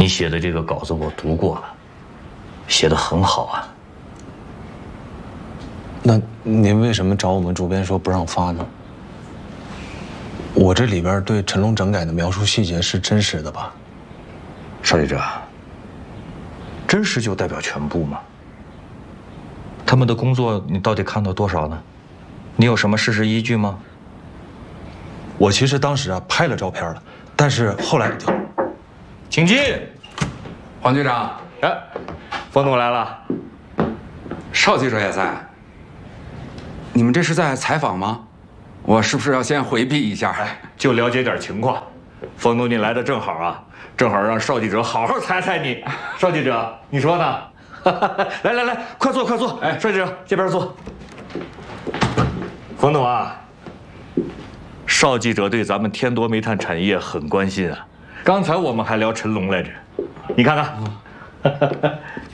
你写的这个稿子我读过了，写得很好啊。 那您为什么找我们主编说不让发呢？我这里边对陈龙整改的描述细节是真实的吧？ 邵记者，真实就代表全部吗？他们的工作你到底看到多少呢？你有什么事实依据吗？ 我其实当时啊拍了照片了，但是后来就， 请进。 黄局长， 哎，冯总来了。 邵记者也在。你们这是在采访吗？我是不是要先回避一下？ 就了解点情况。冯总，你来的正好啊，正好让邵记者好好猜猜你。邵记者，你说呢？来来来，快坐快坐。哎，邵记者这边坐。冯总啊，邵记者对咱们天多煤炭产业很关心啊。刚才我们还聊陈龙来着，你看看。